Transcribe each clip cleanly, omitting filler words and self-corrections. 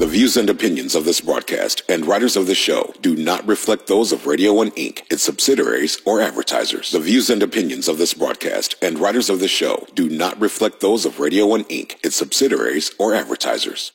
The views and opinions of this broadcast and writers of the show do not reflect those of Radio 1 Inc., its subsidiaries, or advertisers. The views and opinions of this broadcast and writers of the show do not reflect those of Radio 1 Inc., its subsidiaries, or advertisers.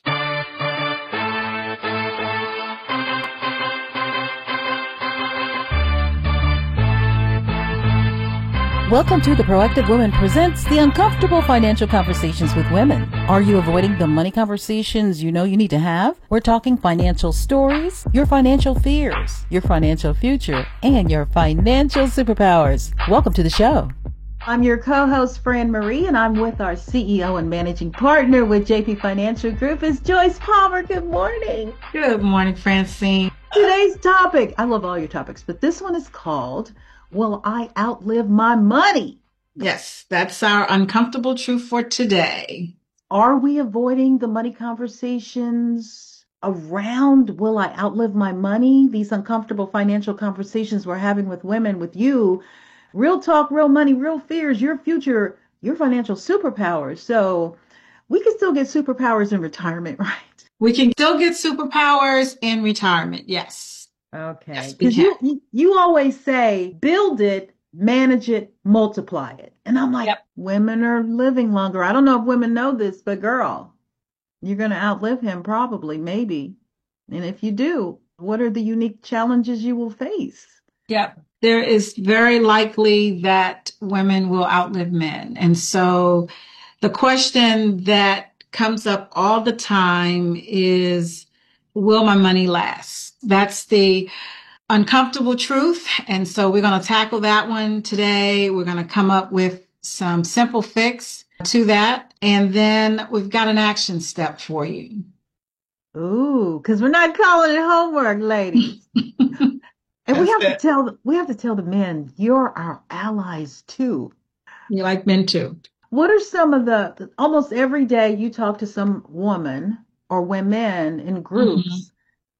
Welcome to The Proactive Woman presents the uncomfortable financial conversations with women. Are you avoiding the money conversations you know you need to have? We're talking financial stories, your financial fears, your financial future, and your financial superpowers. Welcome to the show. I'm your co-host, Fran Marie, and I'm with our CEO and managing partner with JP Financial Group is Joyce Palmer. Good morning. Good morning, Francine. Today's topic, I love all your topics, but this one is called, Will I Outlive My Money? Yes, that's our uncomfortable truth for today. Are we avoiding the money conversations around will I outlive my money? These uncomfortable financial conversations we're having with women, with you. Real talk, real money, real fears, your future, your financial superpowers. So we can still get superpowers in retirement, right? We can still get superpowers in retirement, yes. Okay. Because you always say, build it, manage it, multiply it. And I'm like, Women are living longer. I don't know if women know this, but girl, you're going to outlive him probably, maybe. And if you do, what are the unique challenges you will face? Yep. There is very likely that women will outlive men. And so the question that comes up all the time is, will my money last? That's the uncomfortable truth. And so we're going to tackle that one today. We're going to come up with some simple fix to that. And then we've got an action step for you. Ooh, because we're not calling it homework, ladies. And we have to tell the men, you're our allies too. You like men too. What are some of almost every day you talk to some woman or women in groups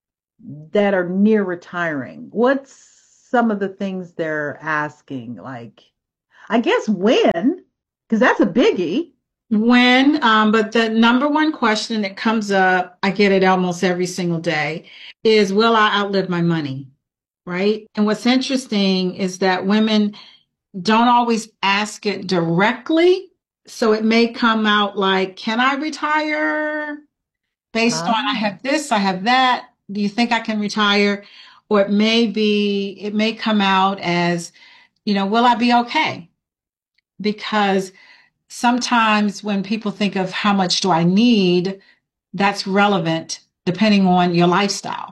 that are near retiring? What's some of the things they're asking? Like, I guess when, because that's a biggie. When, but the number one question that comes up, I get it almost every single day, is will I outlive my money? Right? And what's interesting is that women don't always ask it directly. So it may come out like, can I retire based on I have this, I have that? Do you think I can retire? Or it may come out as, will I be okay? Because sometimes when people think of how much do I need, that's relevant depending on your lifestyle.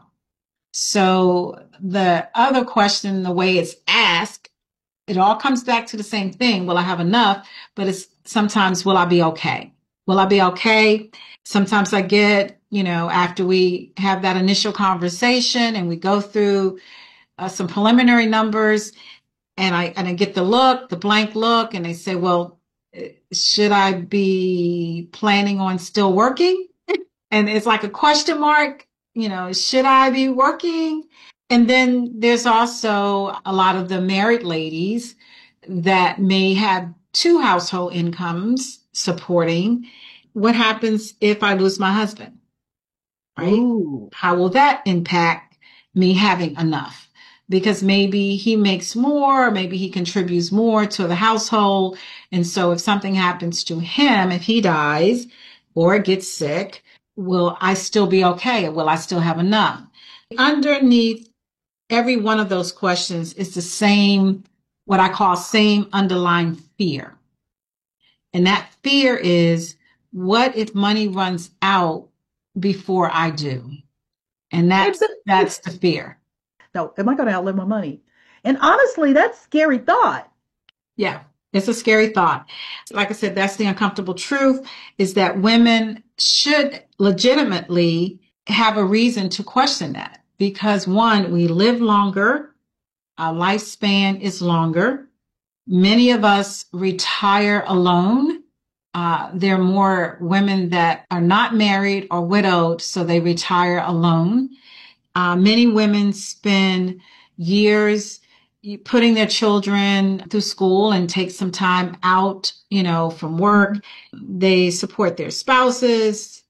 So the other question, the way it's asked, it all comes back to the same thing. Will I have enough? But it's sometimes, will I be okay? Will I be okay? Sometimes I get, after we have that initial conversation and we go through some preliminary numbers and I get the blank look, and they say, well, should I be planning on still working? And it's like a question mark, should I be working? And then there's also a lot of the married ladies that may have two household incomes supporting. What happens if I lose my husband? Right? Ooh. How will that impact me having enough? Because maybe he makes more, or maybe he contributes more to the household. And so if something happens to him, if he dies or gets sick, will I still be okay? Or will I still have enough? Underneath every one of those questions is the same, what I call same underlying fear. And that fear is, what if money runs out before I do? And that's the fear. No, am I going to outlive my money? And honestly, that's a scary thought. Yeah, it's a scary thought. Like I said, that's the uncomfortable truth, is that women should legitimately have a reason to question that. Because one, we live longer, our lifespan is longer. Many of us retire alone. There are more women that are not married or widowed, so they retire alone. Many women spend years putting their children through school and take some time out, from work. They support their spouses.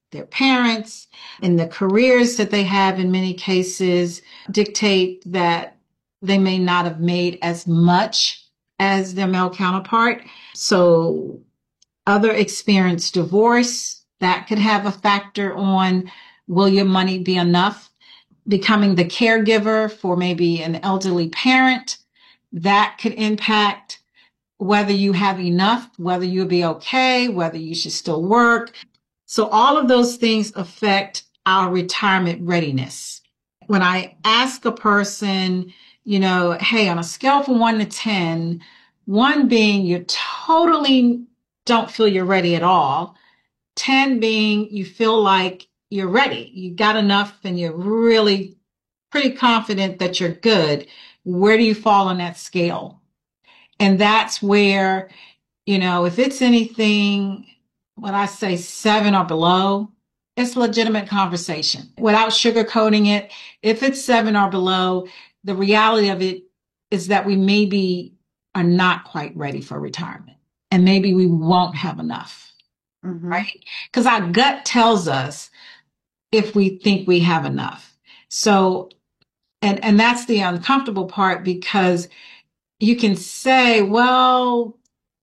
their parents, and the careers that they have in many cases dictate that they may not have made as much as their male counterpart. So other experience divorce, that could have a factor on, will your money be enough? Becoming the caregiver for maybe an elderly parent, that could impact whether you have enough, whether you'll be okay, whether you should still work. So all of those things affect our retirement readiness. When I ask a person, hey, on a scale from 1 to 10, 1 being you totally don't feel you're ready at all, 10 being you feel like you're ready, you got enough and you're really pretty confident that you're good, where do you fall on that scale? And that's where, if it's anything, when I say 7 or below, it's legitimate conversation without sugarcoating it. If it's 7 or below, the reality of it is that we maybe are not quite ready for retirement and maybe we won't have enough, right? Because our gut tells us if we think we have enough. So, and that's the uncomfortable part, because you can say, well,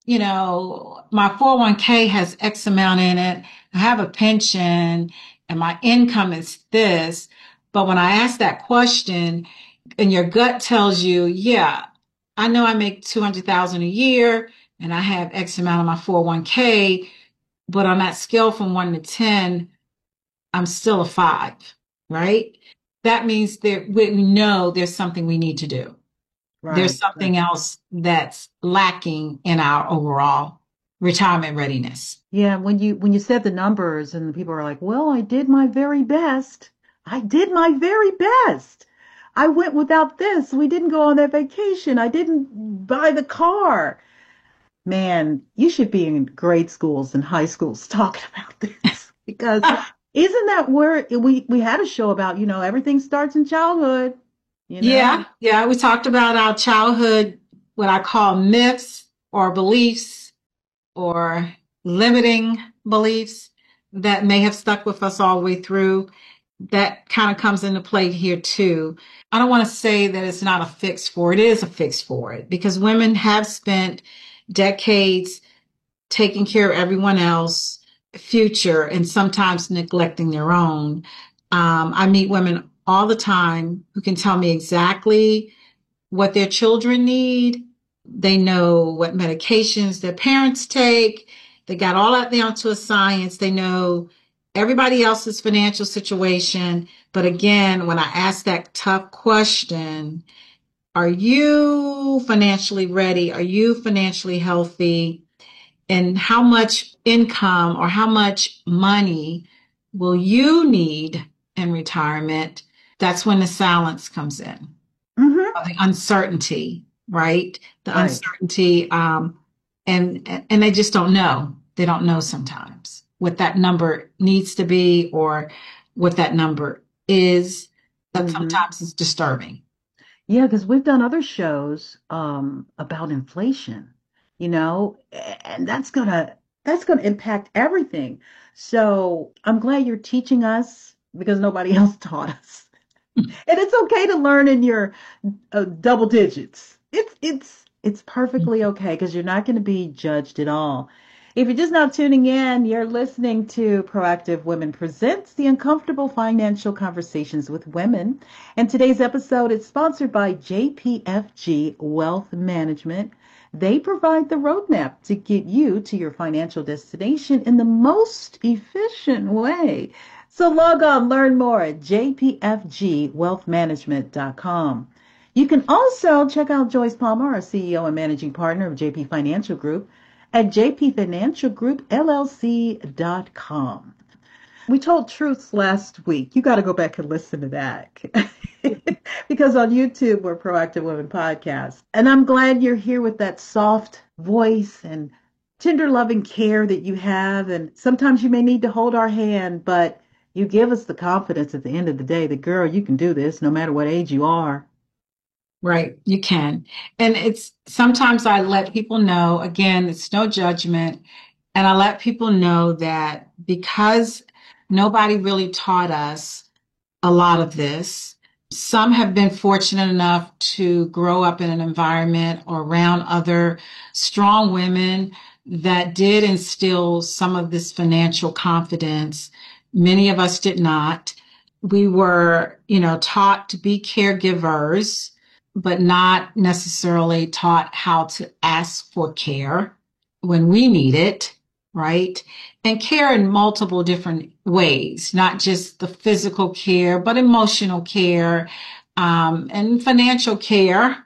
my 401k has X amount in it. I have a pension and my income is this. But when I ask that question and your gut tells you, yeah, I know I make 200,000 a year and I have X amount of my 401k, but on that scale from 1 to 10, I'm still a 5, right? That means that we know there's something we need to do. Right. There's something else that's lacking in our overall retirement readiness. Yeah, when you said the numbers and people are like, well, I did my very best. I did my very best. I went without this. We didn't go on that vacation. I didn't buy the car. Man, you should be in grade schools and high schools talking about this, because isn't that where we had a show about, everything starts in childhood. Yeah. We talked about our childhood, what I call myths or beliefs or limiting beliefs that may have stuck with us all the way through. That kind of comes into play here too. I don't want to say that it's not a fix for it. It is a fix for it, because women have spent decades taking care of everyone else's future and sometimes neglecting their own. I meet women all the time who can tell me exactly what their children need. They know what medications their parents take. They got all that down to a science. They know everybody else's financial situation. But again, when I ask that tough question, are you financially ready? Are you financially healthy? And how much income or how much money will you need in retirement? That's when the silence comes in, the uncertainty, right? The uncertainty, and they just don't know. They don't know sometimes what that number needs to be or what that number is. That sometimes is disturbing. Yeah, because we've done other shows about inflation, and that's gonna impact everything. So I'm glad you're teaching us, because nobody else taught us. And it's okay to learn in your double digits. It's perfectly okay, because you're not going to be judged at all. If you're just now tuning in, you're listening to Proactive Women Presents the Uncomfortable Financial Conversations with Women. And today's episode is sponsored by JPFG Wealth Management. They provide the roadmap to get you to your financial destination in the most efficient way. So log on, learn more at jpfgwealthmanagement.com. You can also check out Joyce Palmer, our CEO and managing partner of JP Financial Group, at jpfinancialgroupllc.com. We told truths last week. You got to go back and listen to that. Because on YouTube, we're Proactive Women Podcast. And I'm glad you're here with that soft voice and tender loving care that you have. And sometimes you may need to hold our hand, but you give us the confidence at the end of the day that, girl, you can do this no matter what age you are. Right, you can. And it's sometimes I let people know, again, it's no judgment. And I let people know that because Nobody really taught us a lot of this. Some have been fortunate enough to grow up in an environment or around other strong women that did instill some of this financial confidence. Many of us did not. We were, taught to be caregivers, but not necessarily taught how to ask for care when we need it, right? And care in multiple different ways, not just the physical care, but emotional care, and financial care,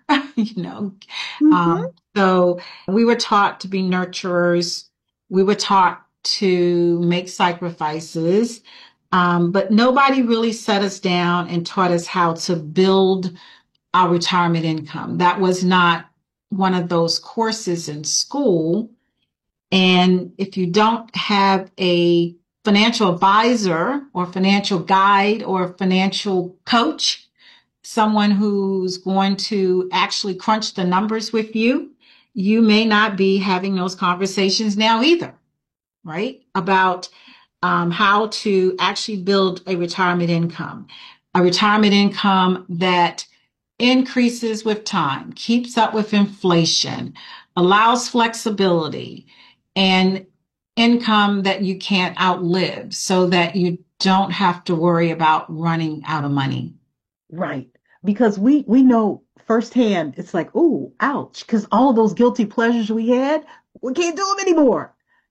So we were taught to be nurturers. We were taught to make sacrifices. But nobody really set us down and taught us how to build our retirement income. That was not one of those courses in school. And if you don't have a financial advisor or financial guide or financial coach, someone who's going to actually crunch the numbers with you, you may not be having those conversations now either, right? About how to actually build a retirement income that increases with time, keeps up with inflation, allows flexibility, and income that you can't outlive so that you don't have to worry about running out of money. Right. Because we know firsthand, it's like, oh, ouch, because all of those guilty pleasures we had, we can't do them anymore.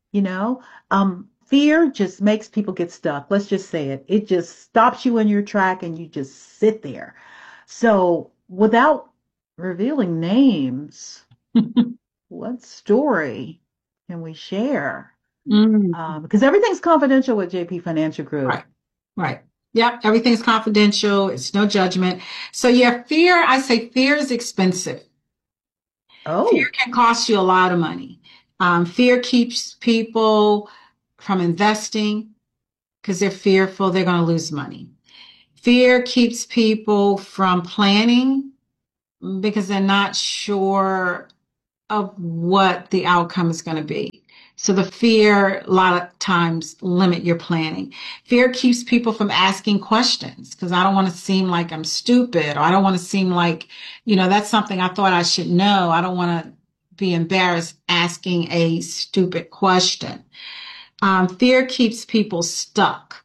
Fear just makes people get stuck. Let's just say it. It just stops you in your track and you just sit there. So without revealing names, what story can we share? Because everything's confidential with JP Financial Group. Right. Yep. Everything's confidential. It's no judgment. So yeah, I say fear is expensive. Oh. Fear can cost you a lot of money. Fear keeps people from investing because they're fearful they're going to lose money. Fear keeps people from planning because they're not sure of what the outcome is going to be. So the fear, a lot of times, limit your planning. Fear keeps people from asking questions because I don't want to seem like I'm stupid, or I don't want to seem like, that's something I thought I should know. I don't want to be embarrassed asking a stupid question. Fear keeps people stuck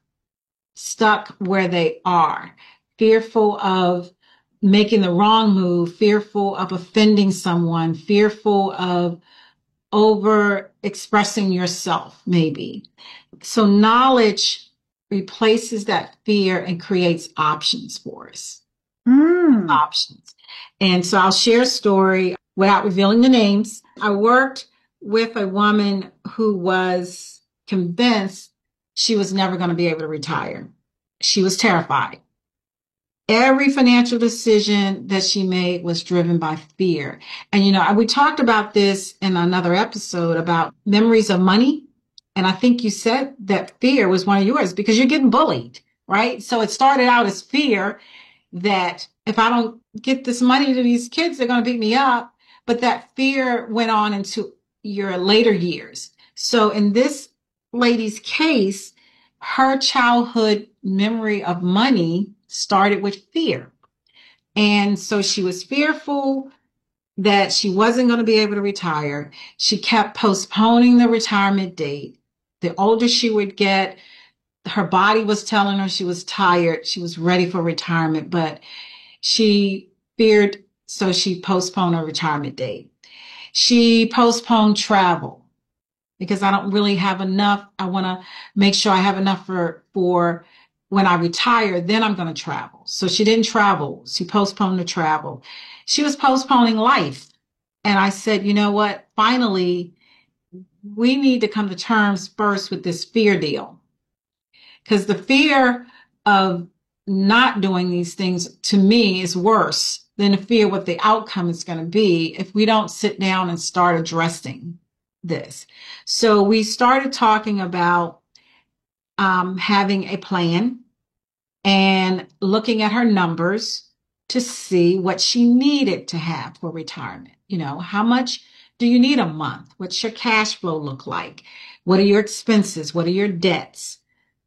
where they are, fearful of making the wrong move, fearful of offending someone, fearful of over expressing yourself, maybe. So knowledge replaces that fear and creates options for us. Options. And so I'll share a story without revealing the names. I worked with a woman who was convinced she was never going to be able to retire. She was terrified. Every financial decision that she made was driven by fear. And, we talked about this in another episode about memories of money. And I think you said that fear was one of yours because you're getting bullied, right? So it started out as fear that if I don't get this money to these kids, they're going to beat me up. But that fear went on into your later years. So in this lady's case, her childhood memory of money started with fear. And so she was fearful that she wasn't going to be able to retire. She kept postponing the retirement date. The older she would get, her body was telling her she was tired. She was ready for retirement, but she feared, so she postponed her retirement date. She postponed travel because I don't really have enough. I want to make sure I have enough for when I retire, then I'm going to travel. So she didn't travel. She postponed the travel. She was postponing life. And I said, you know what? Finally, we need to come to terms first with this fear deal. Because the fear of not doing these things, to me, is worse than the fear what the outcome is going to be if we don't sit down and start addressing this. So we started talking about having a plan and looking at her numbers to see what she needed to have for retirement. How much do you need a month? What's your cash flow look like? What are your expenses? What are your debts?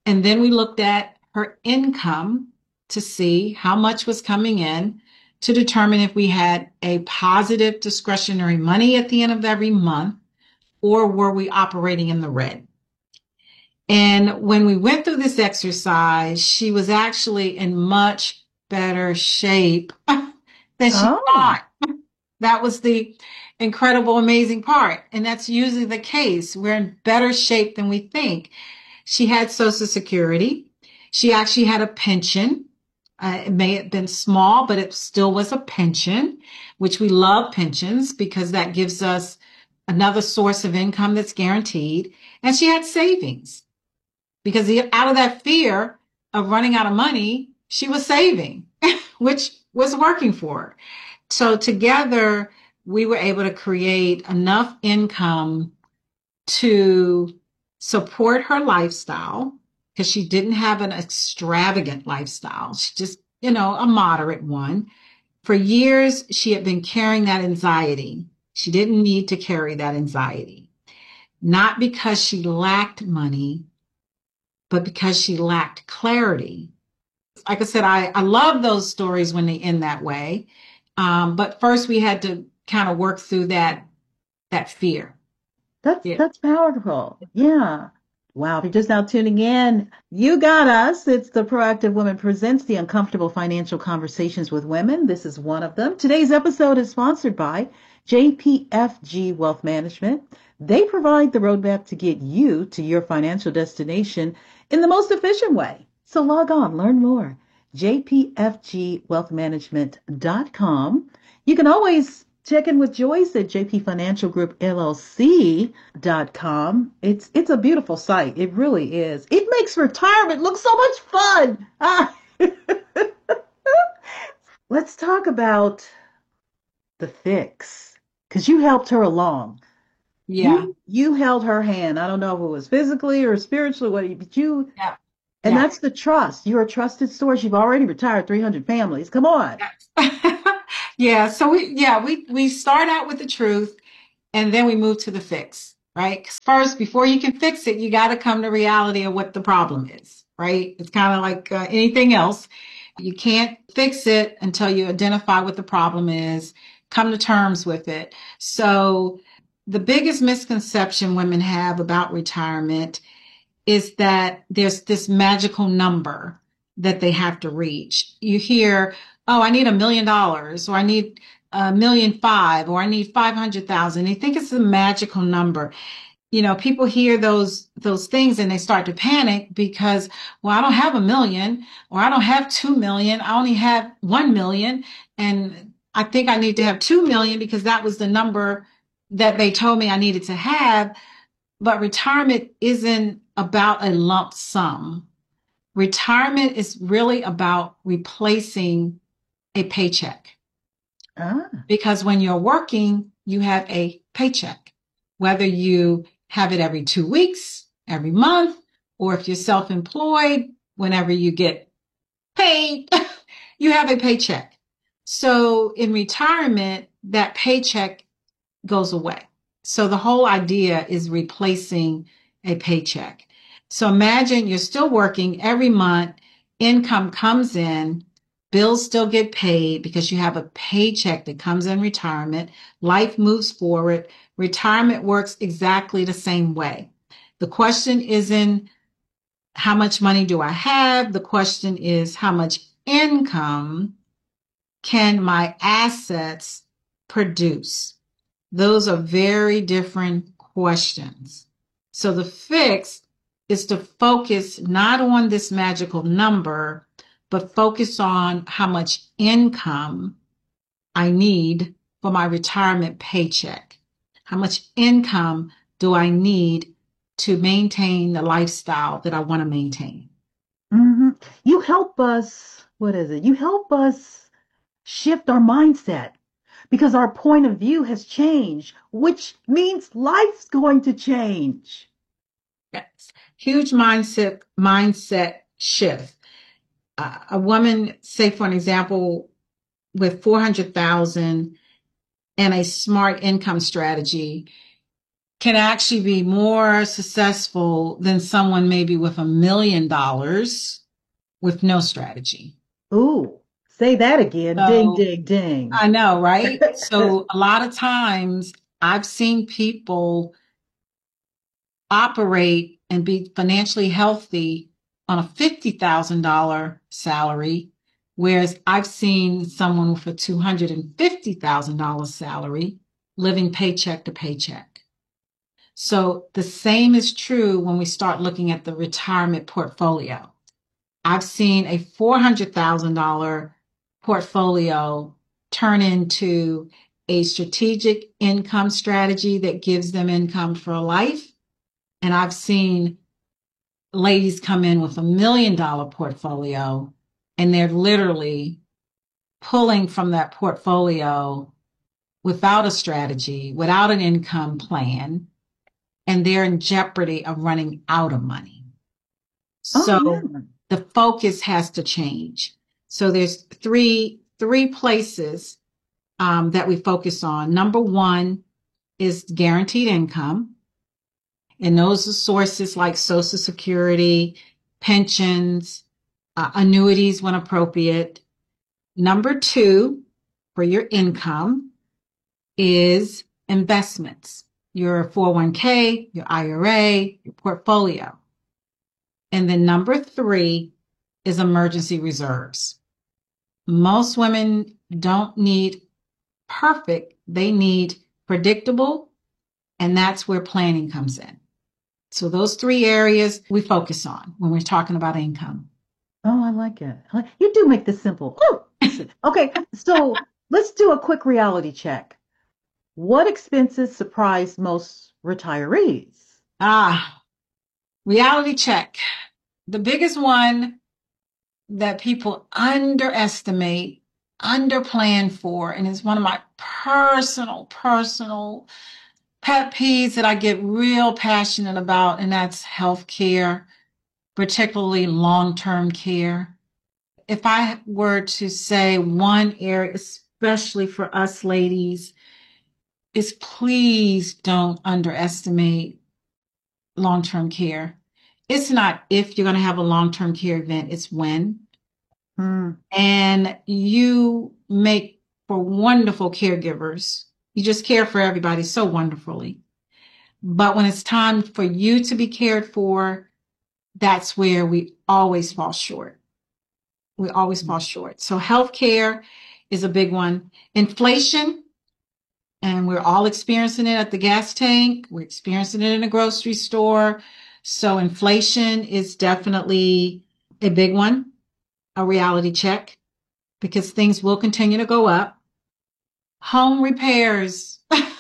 And then we looked at her income to see how much was coming in to determine if we had a positive discretionary money at the end of every month or were we operating in the red. And when we went through this exercise, she was actually in much better shape than she thought. That was the incredible, amazing part. And that's usually the case. We're in better shape than we think. She had Social Security. She actually had a pension. It may have been small, but it still was a pension, which we love pensions because that gives us another source of income that's guaranteed. And she had savings because out of that fear of running out of money, she was saving, which was working for her. So together, we were able to create enough income to support her lifestyle because she didn't have an extravagant lifestyle. She just, a moderate one. For years, she had been carrying that anxiety. She didn't need to carry that anxiety, not because she lacked money, but because she lacked clarity. Like I said, I love those stories when they end that way. But first we had to kind of work through that fear. That's powerful. Yeah. Wow. If you're just now tuning in, you got us. It's the Proactive Woman presents the Uncomfortable Financial Conversations with Women. This is one of them. Today's episode is sponsored by JPFG Wealth Management. They provide the roadmap to get you to your financial destination in the most efficient way. So log on, learn more. JPFGWealthManagement.com. You can always check in with Joyce at jpfinancialgroupllc.com. It's a beautiful site. It really is. It makes retirement look so much fun. Let's talk about the fix, because you helped her along. Yeah. You held her hand. I don't know if it was physically or spiritually, but you. Yeah. And that's the trust. You're a trusted source. You've already retired 300 families. Come on. Yeah. So we start out with the truth and then we move to the fix, right? 'Cause first, before you can fix it, you got to come to reality of what the problem is, right? It's kind of like anything else. You can't fix it until you identify what the problem is, come to terms with it. So the biggest misconception women have about retirement is that there's this magical number that they have to reach. You hear, oh, I need $1 million, or I need $1.5 million, or I need 500,000. They think it's a magical number. People hear those things and they start to panic because, well, I don't have $1 million, or I don't have 2 million. I only have 1 million. And I think I need to have 2 million because that was the number that they told me I needed to have. But retirement isn't about a lump sum. Retirement is really about replacing a paycheck. Because when you're working, you have a paycheck, whether you have it every 2 weeks, every month, or if you're self-employed, whenever you get paid, you have a paycheck. So in retirement, that paycheck goes away. So the whole idea is replacing a paycheck. So imagine you're still working every month, income comes in, bills still get paid because you have a paycheck that comes in retirement. Life moves forward. Retirement works exactly the same way. The question isn't how much money do I have? The question is how much income can my assets produce? Those are very different questions. So the fix is to focus not on this magical number, but focus on how much income I need for my retirement paycheck. How much income do I need to maintain the lifestyle that I want to maintain? Mm-hmm. You help us, You help us shift our mindset because our point of view has changed, which means life's going to change. Yes. Huge mindset shift. A woman, say for an example, with 400,000 and a smart income strategy can actually be more successful than someone maybe with $1 million with no strategy. Ooh, say that again. So, ding, ding, ding. I know, right? So a lot of times I've seen people operate and be financially healthy on a $50,000 salary, whereas I've seen someone with a $250,000 salary living paycheck to paycheck. So the same is true when we start looking at the retirement portfolio. I've seen a $400,000 portfolio turn into a strategic income strategy that gives them income for life. And I've seen ladies come in with $1 million portfolio and they're literally pulling from that portfolio without a strategy, without an income plan, and they're in jeopardy of running out of money. So the focus has to change. So there's three places that we focus on. Number one is guaranteed income. And those are sources like Social Security, pensions, annuities when appropriate. Number two for your income is investments, your 401k, your IRA, your portfolio. And then number three is emergency reserves. Most women don't need perfect, they need predictable, and that's where planning comes in. So those three areas we focus on when we're talking about income. Oh, I like it. You do make this simple. Oh, okay, so let's do a quick reality check. What expenses surprise most retirees? Reality check. The biggest one that people underestimate, underplan for, and is one of my personal pet peeves that I get real passionate about, and that's healthcare, particularly long-term care. If I were to say one area, especially for us ladies, is please don't underestimate long-term care. It's not if you're going to have a long-term care event, it's when. And you make for wonderful caregivers. You just care for everybody so wonderfully. But when it's time for you to be cared for, that's where we always fall short. We always fall short. So healthcare is a big one. Inflation, and we're all experiencing it at the gas tank. We're experiencing it in the grocery store. So inflation is definitely a big one, a reality check, because things will continue to go up. Home repairs.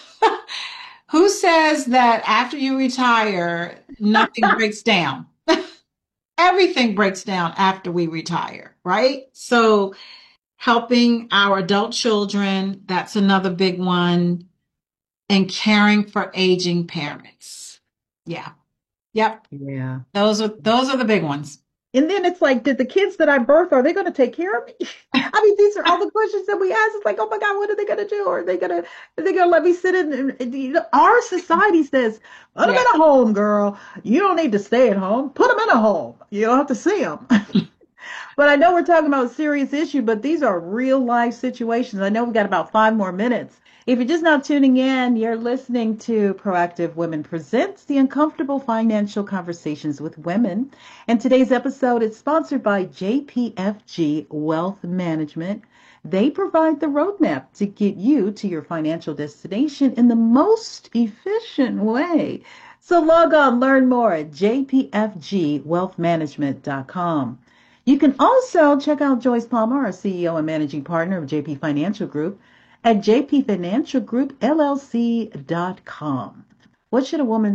Who says that after you retire, nothing breaks down? Everything breaks down after we retire, right? So helping our adult children, that's another big one. And caring for aging parents. Yeah. Yep. Yeah. Those are the big ones. And then it's like, did the kids that I birthed, are they going to take care of me? I mean, these are all the questions that we ask. It's like, oh my God, what are they going to do? Are they going to let me sit in? Our society says, put them in a home, girl. You don't need to stay at home. Put them in a home. You don't have to see them. But I know we're talking about a serious issue, but these are real life situations. I know we've got about 5 more minutes. If you're just now tuning in, you're listening to Proactive Women Presents the Uncomfortable Financial Conversations with Women. And today's episode is sponsored by JPFG Wealth Management. They provide the roadmap to get you to your financial destination in the most efficient way. So log on, learn more at jpfgwealthmanagement.com. You can also check out Joyce Palmer, our CEO and managing partner of JP Financial Group, at jpfinancialgroupllc.com. What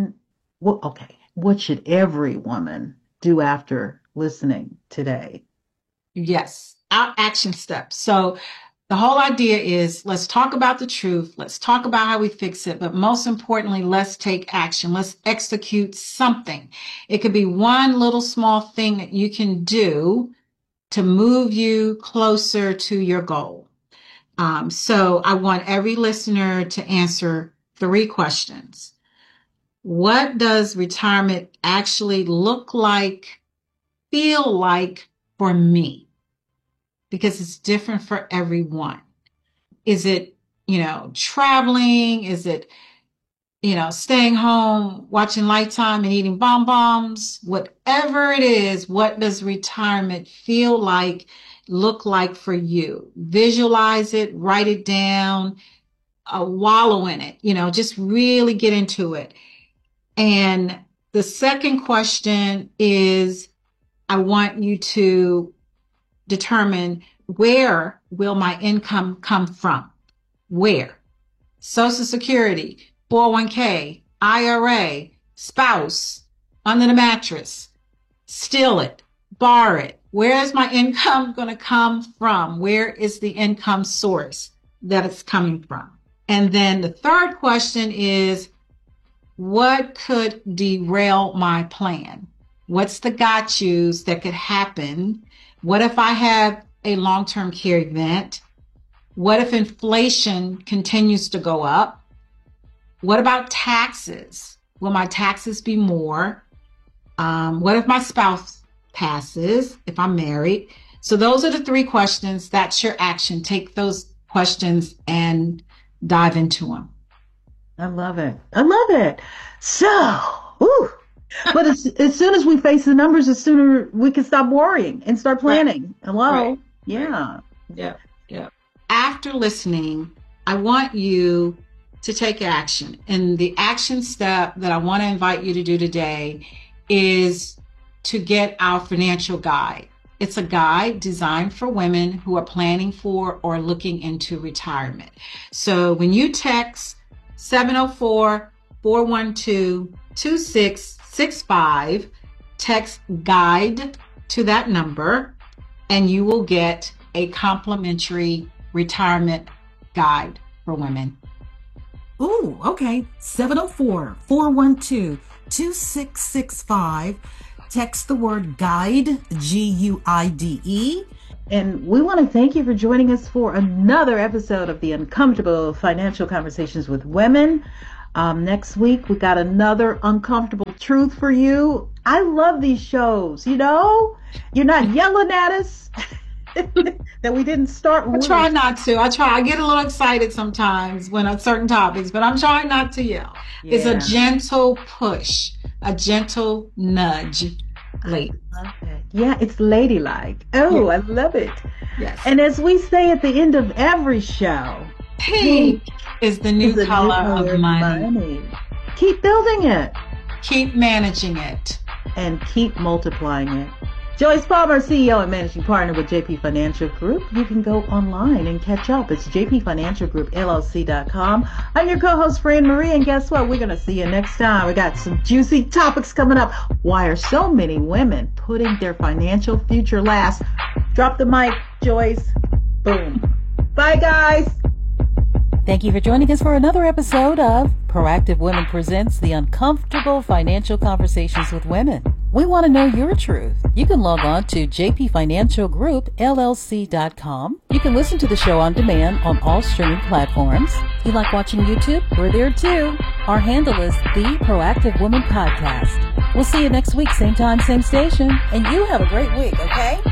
should every woman do after listening today? Yes, our action steps. So the whole idea is, let's talk about the truth. Let's talk about how we fix it. But most importantly, let's take action. Let's execute something. It could be one little small thing that you can do to move you closer to your goal. So I want every listener to answer 3 questions. what does retirement actually look like, feel like for me? Because it's different for everyone. Is it, traveling? Is it, staying home, watching Lifetime and eating bonbons? Whatever it is, what does retirement feel like, look like for you? Visualize it, write it down, wallow in it, just really get into it. And the second question is, I want you to determine, where will my income come from? Where? Social Security, 401k, IRA, spouse, under the mattress, steal it, borrow it. Where is my income going to come from? Where is the income source that it's coming from? And then the third question is, what could derail my plan? What's the got yous that could happen? What if I have a long-term care event? What if inflation continues to go up? What about taxes? Will my taxes be more? What if my spouse passes, if I'm married? So those are the three questions. That's your action. Take those questions and dive into them. I love it. I love it. So, but as soon as we face the numbers, the sooner we can stop worrying and start planning. Right. Hello. Right. Yeah. Yeah. After listening, I want you to take action. And the action step that I want to invite you to do today is to get our financial guide. It's a guide designed for women who are planning for or looking into retirement. So when you text 704-412-2665, text guide to that number, and you will get a complimentary retirement guide for women. Ooh, okay. 704-412-2665. Text the word guide, GUIDE. And we want to thank you for joining us for another episode of the Uncomfortable Financial Conversations with Women. Next week, we got another uncomfortable truth for you. I love these shows, You're not yelling at us that we didn't start. I try not to. I get a little excited sometimes when on certain topics, but I'm trying not to yell. Yeah. It's a gentle push, a gentle nudge. Lady. I love it. Yeah, it's ladylike. Oh, yes. I love it. Yes. And as we say at the end of every show, pink is the new color of money. Keep building it. Keep managing it. And keep multiplying it. Joyce Palmer, CEO and Managing Partner with JP Financial Group. You can go online and catch up. It's jpfinancialgroupllc.com. I'm your co-host, Fran Marie, and guess what? We're going to see you next time. We got some juicy topics coming up. Why are so many women putting their financial future last? Drop the mic, Joyce. Boom. Bye, guys. Thank you for joining us for another episode of Proactive Women Presents the Uncomfortable Financial Conversations with Women. We want to know your truth. You can log on to jpfinancialgroupllc.com. You can listen to the show on demand on all streaming platforms. You like watching YouTube? We're there too. Our handle is The Proactive Woman Podcast. We'll see you next week, same time, same station. And you have a great week, okay?